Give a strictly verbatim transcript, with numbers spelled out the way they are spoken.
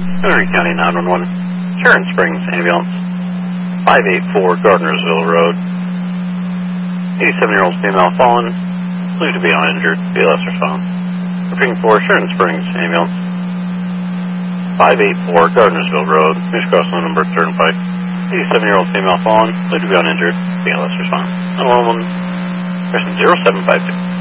Henry County nine one one, Sharon Springs ambulance, five eight four Gardnersville Road. eighty-seven-year-old female fallen, believed to be uninjured, B L S response. Repeating for Sharon Springs ambulance, five eight four Gardnersville Road, Moose Cross Lunenburg Turnpike. eighty-seven-year-old female fallen, believed to be uninjured, B L S response. nine one one, person zero seven five two.